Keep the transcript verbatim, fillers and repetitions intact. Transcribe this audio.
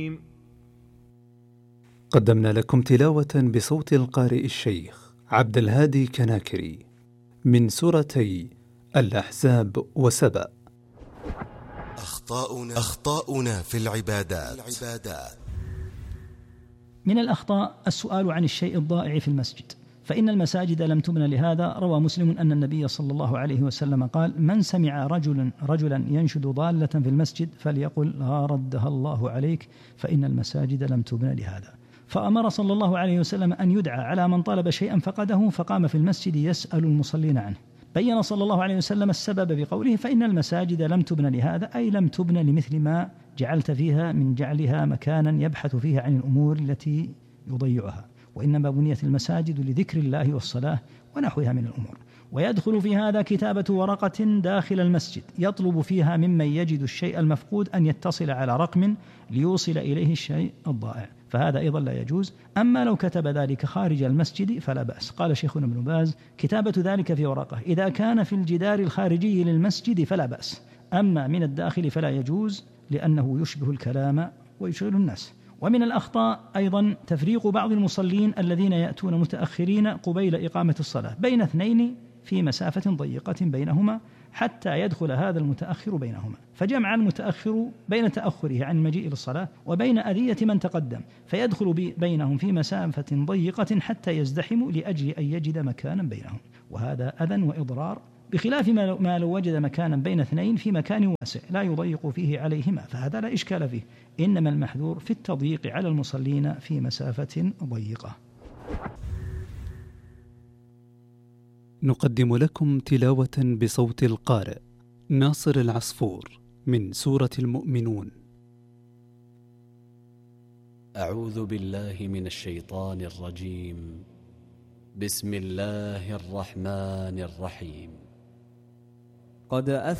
قدمنا لكم تلاوة بصوت القارئ الشيخ عبد الهادي كناكري من سورتي الأحزاب وسبأ. أخطاؤنا, أخطاؤنا في العبادات. من الأخطاء السؤال عن الشيء الضائع في المسجد، فإن المساجد لم تبنى لهذا. روى مسلم أن النبي صلى الله عليه وسلم قال: من سمع رجلا, رجلا ينشد ضالة في المسجد فليقل: ها ردها الله عليك، فإن المساجد لم تبنى لهذا. فأمر صلى الله عليه وسلم أن يدعى على من طلب شيئا فقده فقام في المسجد يسأل المصلين عنه. بين صلى الله عليه وسلم السبب بقوله: فإن المساجد لم تبنى لهذا، أي لم تبنى لمثل ما جعلت فيها من جعلها مكانا يبحث فيها عن الأمور التي يضيعها، وإنما بنيت المساجد لذكر الله والصلاة ونحوها من الأمور. ويدخل في هذا كتابة ورقة داخل المسجد يطلب فيها ممن يجد الشيء المفقود أن يتصل على رقم ليوصل إليه الشيء الضائع، فهذا أيضا لا يجوز. أما لو كتب ذلك خارج المسجد فلا بأس. قال شيخنا ابن باز: كتابة ذلك في ورقة إذا كان في الجدار الخارجي للمسجد فلا بأس، أما من الداخل فلا يجوز، لأنه يشبه الكلام ويشغل الناس. ومن الأخطاء أيضا تفريق بعض المصلين الذين يأتون متأخرين قبيل إقامة الصلاة بين اثنين في مسافة ضيقة بينهما حتى يدخل هذا المتأخر بينهما، فجمع المتأخر بين تأخره عن المجيء للصلاة وبين أذية من تقدم، فيدخل بينهم في مسافة ضيقة حتى يزدحموا لأجل أن يجد مكانا بينهم، وهذا أذى وإضرار، بخلاف ما لو وجد مكانا بين اثنين في مكان واسع لا يضيق فيه عليهما، فهذا لا إشكال فيه. إنما المحذور في التضييق على المصلين في مسافة ضيقة. نقدم لكم تلاوة بصوت القارئ ناصر العصفور من سورة المؤمنون. أعوذ بالله من الشيطان الرجيم. بسم الله الرحمن الرحيم. قد